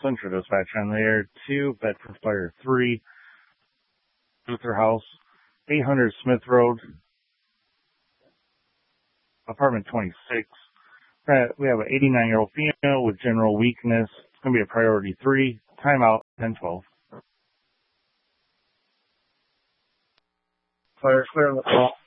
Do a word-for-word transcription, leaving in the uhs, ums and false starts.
Central Dispatch on there. two, Bedford Fire three, Luther House, eight hundred Smith Road, apartment twenty-six. Uh, we have an eighty-nine-year-old female with general weakness. It's going to be a priority three. Timeout ten twelve. Fire clear on the call.